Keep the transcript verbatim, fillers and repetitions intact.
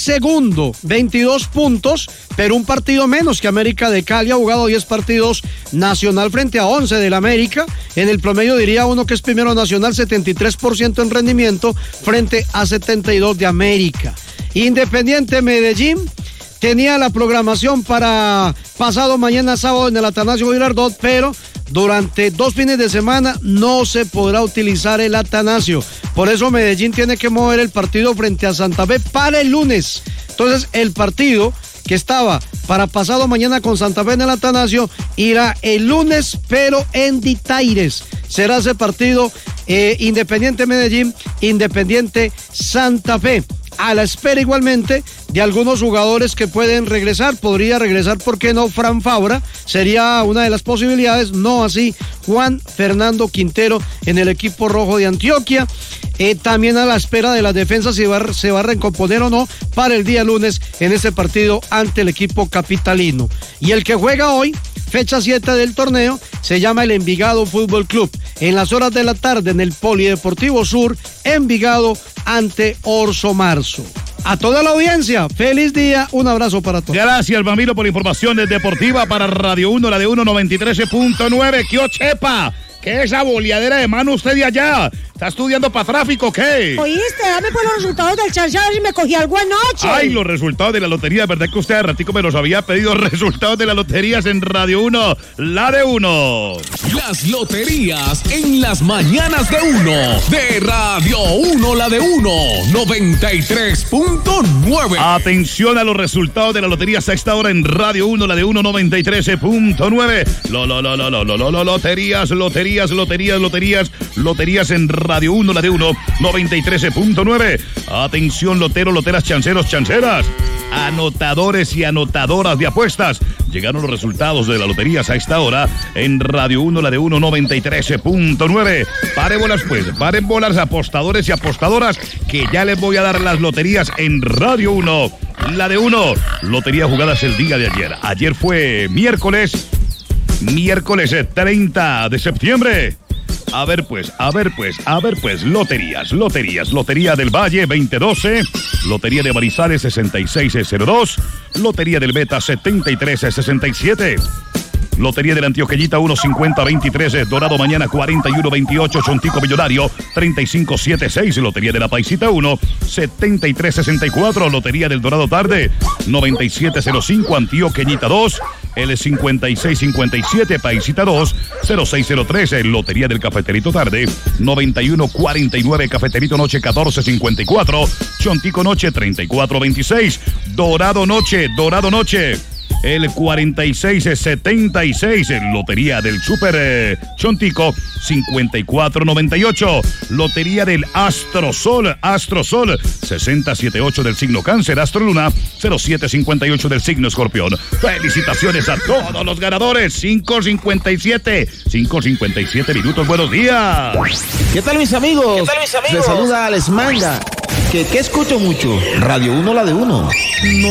segundo, veintidós puntos, pero un partido menos que América de Cali. Ha jugado diez partidos Nacional frente a once del América. En el promedio diría uno que es primero Nacional, setenta y tres por ciento en rendimiento frente a setenta y dos de América. Independiente Medellín tenía la programación para pasado mañana sábado en el Atanasio Girardot, pero durante dos fines de semana no se podrá utilizar el Atanasio. Por eso Medellín tiene que mover el partido frente a Santa Fe para el lunes. Entonces el partido que estaba para pasado mañana con Santa Fe en el Atanasio irá el lunes, pero en Ditaires. Será ese partido eh, Independiente Medellín, Independiente Santa Fe. A la espera igualmente de algunos jugadores que pueden regresar. Podría regresar, ¿por qué no? Fran Fabra sería una de las posibilidades, no así Juan Fernando Quintero en el equipo rojo de Antioquia. Eh, también a la espera de las defensas si va, se va a recomponer o no para el día lunes en ese partido ante el equipo capitalino. Y el que juega hoy, fecha siete del torneo, se llama el Envigado Fútbol Club. En las horas de la tarde en el Polideportivo Sur, Envigado ante Orso Marzo. A toda la audiencia, feliz día, un abrazo para todos. Gracias, Bambino, por información deportiva para Radio uno, la de uno noventa y tres punto nueve. ¿Qué ochepa? ¿Qué es esa boleadera de mano usted de allá? ¿Está estudiando para tráfico o qué? Oíste, dame por los resultados del chance a ver si me cogí algo anoche. Ay, los resultados de la lotería, ¿verdad que usted a ratico me los había pedido? Resultados de las loterías en Radio uno, la de uno. Las loterías en las mañanas de uno, de Radio uno, la de uno, noventa y tres punto nueve. Atención a los resultados de la lotería a esta hora en Radio uno, la de uno, noventa y tres punto nueve. Lo, lo, lo, lo, lo, lo, lo, lo, loterías, loterías, loterías, loterías, loterías en Radio uno, la de uno, noventa y tres punto nueve. Atención, loteros, loteras, chanceros, chanceras, anotadores y anotadoras de apuestas. Llegaron los resultados de las loterías a esta hora en Radio uno, la de uno, noventa y tres punto nueve. Pare bolas pues, paren bolas, apostadores y apostadoras, que ya les voy a dar las loterías en Radio uno, la de uno. Lotería jugadas el día de ayer. Ayer fue miércoles, miércoles treinta de septiembre. A ver pues, a ver pues, a ver pues, loterías, loterías, Lotería del Valle veinte doce, Lotería de Manizales sesenta y seis cero dos, Lotería del Beta setenta y tres sesenta y siete, Lotería de la Antioqueñita uno cincuenta veintitrés, Dorado Mañana cuarenta y uno veintiocho, Chontico Millonario treinta y cinco setenta y seis, Lotería de la Paisita uno setenta y tres sesenta y cuatro, Lotería del Dorado Tarde noventa y siete cero cinco, Antioqueñita dos, L cincuenta y seis cincuenta y siete, Paisita dos, cero seis cero tres, Lotería del Cafeterito Tarde noventa y uno cuarenta y nueve, Cafeterito Noche catorce cincuenta y cuatro, Chontico Noche treinta y cuatro veintiséis, Dorado Noche, Dorado Noche el cuarenta y seis setenta y seis, Lotería del Super eh, Chontico cincuenta y cuatro noventa y ocho, Lotería del Astrosol, Astrosol sesenta setenta y ocho del signo Cáncer, Astroluna cero siete cincuenta y ocho del signo Escorpión. Felicitaciones a todos los ganadores. Cinco cincuenta y siete, cinco cincuenta y siete minutos. Buenos días. ¿Qué tal, mis amigos? ¿Qué tal, mis amigos? Les saluda Alex Manga. ¿Qué, qué escucho mucho? Radio uno, la de uno. No.